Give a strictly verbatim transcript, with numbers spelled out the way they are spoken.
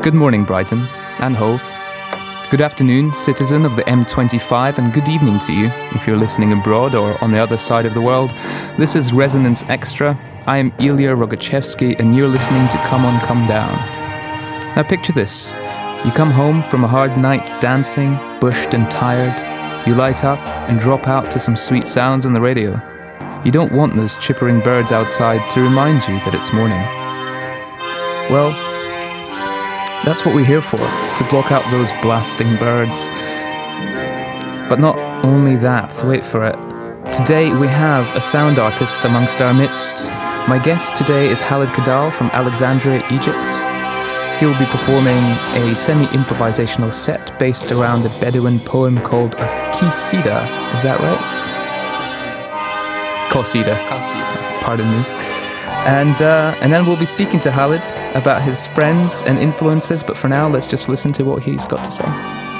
Good morning, Brighton and Hove. Good afternoon, citizen of the M twenty-five, and good evening to you if you're listening abroad or on the other side of the world. This is Resonance Extra. I am Ilya Rogachevsky, and you're listening to Come On, Come Down. Now picture this. You come home from a hard night's dancing, bushed and tired. You light up and drop out to some sweet sounds on the radio. You don't want those chippering birds outside to remind you that it's morning. Well, that's what we're here for, to block out those blasting birds. But not only that, wait for it. Today we have a sound artist amongst our midst. My guest today is Khalid Kadal from Alexandria, Egypt. He will be performing a semi-improvisational set based around a Bedouin poem called a Qasida. Is that right? Qasida. Qasida. Pardon me. And uh, and then we'll be speaking to Khalid about his friends and influences, but for now, let's just listen to what he's got to say.